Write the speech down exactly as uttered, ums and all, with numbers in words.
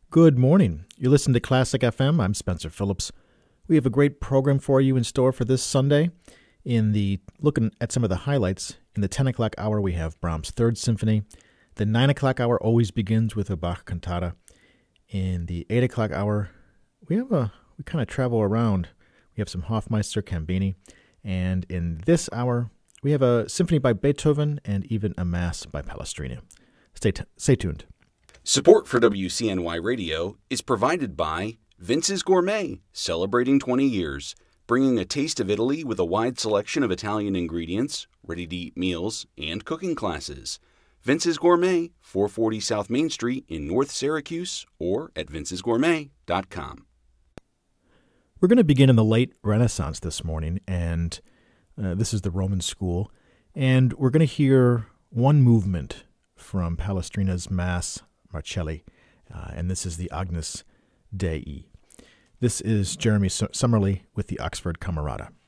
Good morning. You listen to Classic F M. I'm Spencer Phillips. We have a great program for you in store for this Sunday. In the looking at some of the highlights, in the ten o'clock hour we have Brahms' Third Symphony. The nine o'clock hour always begins with a Bach cantata. In the eight o'clock hour, we have a we kind of travel around. We have some Hofmeister Cambini, and in this hour we have a symphony by Beethoven and even a mass by Palestrina. Stay t- stay tuned. Support for W C N Y Radio is provided by Vince's Gourmet, celebrating twenty years, bringing a taste of Italy with a wide selection of Italian ingredients, ready-to-eat meals, and cooking classes. Vince's Gourmet, four forty South Main Street in North Syracuse, or at vinces gourmet dot com. We're going to begin in the late Renaissance this morning, and uh, this is the Roman school, and we're going to hear one movement from Palestrina's Mass Marcelli, uh, and this is the Agnus Dei. This is Jeremy Summerly with the Oxford Camerata.